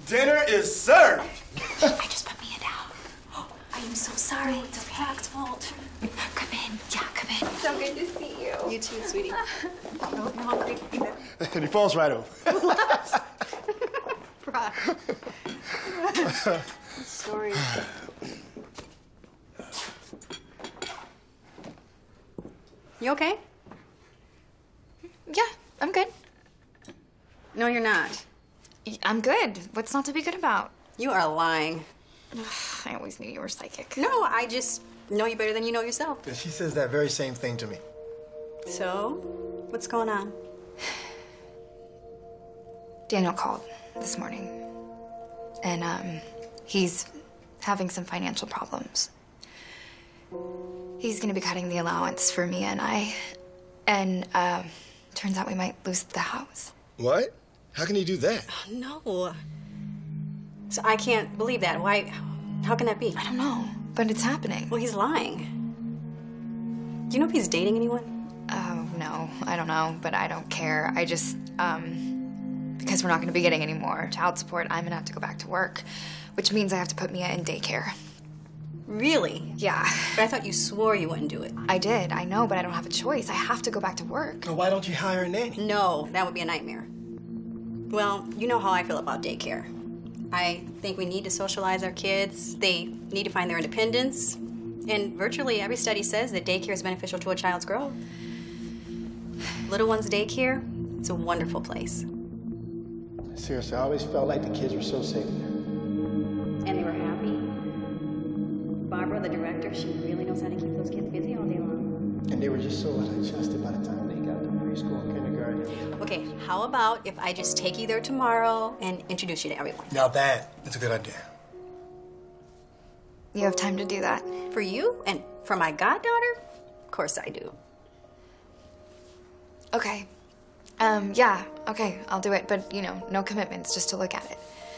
Dinner is served. I just put Mia down. I am so sorry. It's Brock's fault. Come in. Yeah, come in. So good to see you. You too, sweetie. No, you're hungry. And he falls right over. What? Brock. Sorry. You okay? Yeah, I'm good. No, you're not. I'm good. What's not to be good about? You are lying. I always knew you were psychic. No, I just know you better than you know yourself. Yeah, she says that very same thing to me. So, what's going on? Daniel called this morning. And, he's having some financial problems. He's gonna be cutting the allowance for Mia and I. And, turns out we might lose the house. What? How can he do that? No. So I can't believe that. Why? How can that be? I don't know, but it's happening. Well, he's lying. Do you know if he's dating anyone? Oh, no, I don't know, but I don't care. I just, because we're not gonna be getting any more child support, I'm gonna have to go back to work, which means I have to put Mia in daycare. Really? Yeah. But I thought you swore you wouldn't do it. I did, I know, but I don't have a choice. I have to go back to work. Well, why don't you hire a nanny? No, that would be a nightmare. Well, you know how I feel about daycare. I think we need to socialize our kids. They need to find their independence. And virtually every study says that daycare is beneficial to a child's growth. Little One's Daycare, it's a wonderful place. Seriously, I always felt like the kids were so safe there. And they were happy. Barbara, the director, she really knows how to keep those kids busy all day long. And they were just so adjusted by the time they got to preschool and kindergarten. Okay, how about if I just take you there tomorrow and introduce you to everyone? Now that's a good idea. You have time to do that? For you and for my goddaughter? Of course I do. Okay. Yeah, okay, I'll do it, but, you know, no commitments, just to look at it.